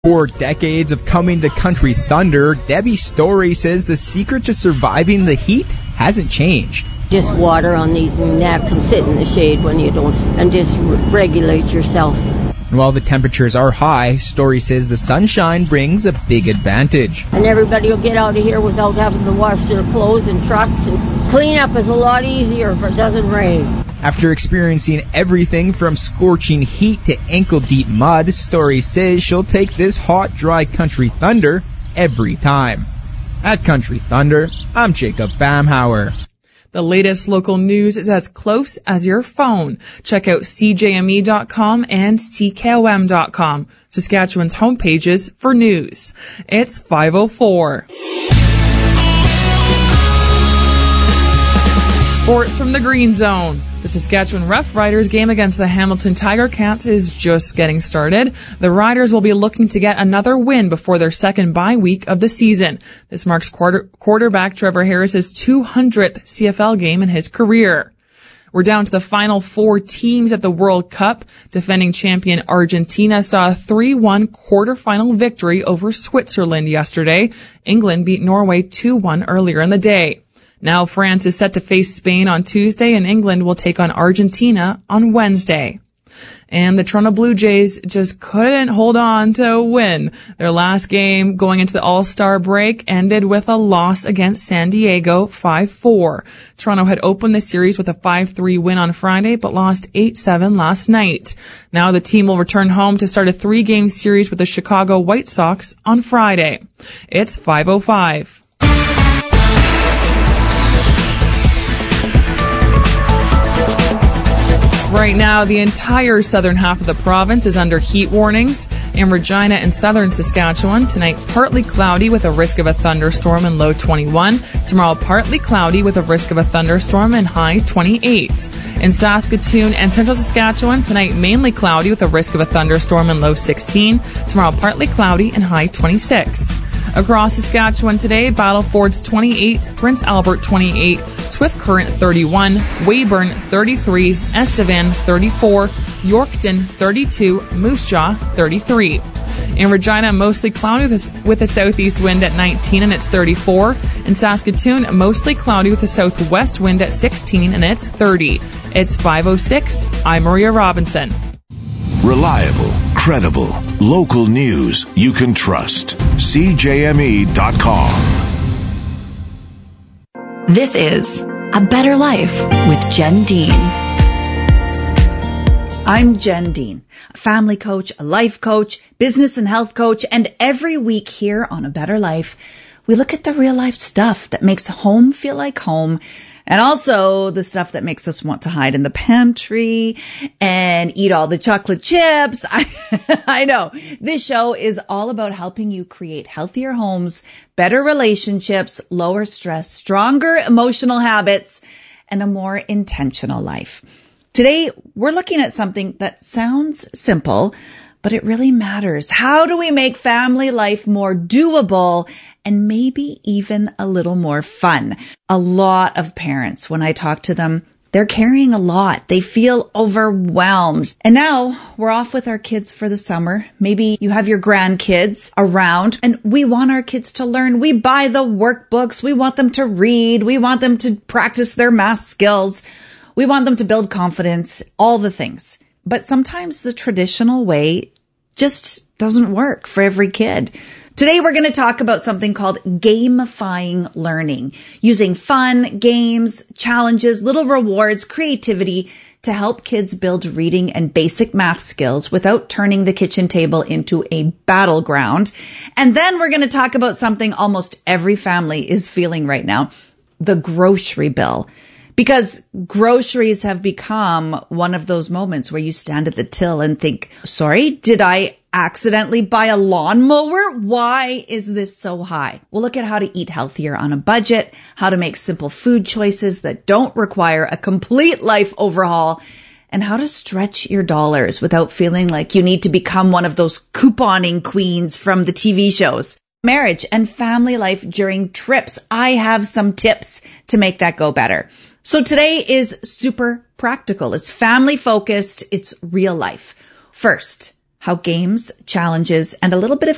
For decades of coming to Country Thunder, Debbie Story says the secret to surviving the heat hasn't changed. Just water on these necks and sit in the shade when you don't, and just regulate yourself. And while the temperatures are high, Story says the sunshine brings a big advantage. And everybody will get out of here without having to wash their clothes and trucks, and cleanup is a lot easier if it doesn't rain. After experiencing everything from scorching heat to ankle-deep mud, Story says she'll take this hot, dry Country Thunder every time. At Country Thunder, I'm Jacob Bamhauer. The latest local news is as close as your phone. Check out CJME.com and CKOM.com, Saskatchewan's homepages for news. It's 5:04. Sports from the Green Zone. The Saskatchewan Rough Riders game against the Hamilton Tiger Cats is just getting started. The Riders will be looking to get another win before their second bye week of the season. This marks quarterback Trevor Harris's 200th CFL game in his career. We're down to the final four teams at the World Cup. Defending champion Argentina saw a 3-1 quarterfinal victory over Switzerland yesterday. England beat Norway 2-1 earlier in the day. Now France is set to face Spain on Tuesday, and England will take on Argentina on Wednesday. And the Toronto Blue Jays just couldn't hold on to a win. Their last game going into the All-Star break ended with a loss against San Diego 5-4. Toronto had opened the series with a 5-3 win on Friday, but lost 8-7 last night. Now the team will return home to start a 3-game series with the Chicago White Sox on Friday. It's 5:05. Right now, the entire southern half of the province is under heat warnings. In Regina and southern Saskatchewan, tonight partly cloudy with a risk of a thunderstorm and low 21. Tomorrow, partly cloudy with a risk of a thunderstorm and high 28. In Saskatoon and central Saskatchewan, tonight mainly cloudy with a risk of a thunderstorm and low 16. Tomorrow, partly cloudy and high 26. Across Saskatchewan today, Battlefords 28, Prince Albert 28, Swift Current 31, Weyburn 33, Estevan 34, Yorkton 32, Moose Jaw 33. In Regina, mostly cloudy with a southeast wind at 19 and it's 34. In Saskatoon, mostly cloudy with a southwest wind at 16 and it's 30. It's 5:06. I'm Maria Robinson. Reliable, credible, local news you can trust. CJME.com. This is A Better Life with Jen Dean. I'm Jen Dean, a family coach, a life coach, business and health coach, and every week here on A Better Life, we look at the real life stuff that makes home feel like home, and also the stuff that makes us want to hide in the pantry and eat all the chocolate chips. I know this show is all about helping you create healthier homes, better relationships, lower stress, stronger emotional habits, and a more intentional life. Today, we're looking at something that sounds simple, but it really matters. How do we make family life more doable and maybe even a little more fun? A lot of parents, when I talk to them, they're carrying a lot. They feel overwhelmed. And now we're off with our kids for the summer. Maybe you have your grandkids around and we want our kids to learn. We buy the workbooks. We want them to read. We want them to practice their math skills. We want them to build confidence, all the things. But sometimes the traditional way just doesn't work for every kid. Today, we're going to talk about something called gamifying learning, using fun, games, challenges, little rewards, creativity to help kids build reading and basic math skills without turning the kitchen table into a battleground. And then we're going to talk about something almost every family is feeling right now, the grocery bill. Because groceries have become one of those moments where you stand at the till and think, sorry, did I accidentally buy a lawnmower? Why is this so high? We'll look at how to eat healthier on a budget, how to make simple food choices that don't require a complete life overhaul, and how to stretch your dollars without feeling like you need to become one of those couponing queens from the TV shows. Marriage and family life during trips. I have some tips to make that go better. So today is super practical. It's family focused. It's real life. First, how games, challenges, and a little bit of